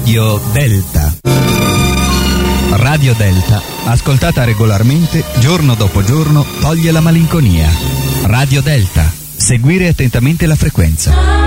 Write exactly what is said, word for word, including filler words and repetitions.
Radio Delta. Radio Delta, ascoltata regolarmente, giorno dopo giorno, toglie la malinconia. Radio Delta. Seguire attentamente la frequenza.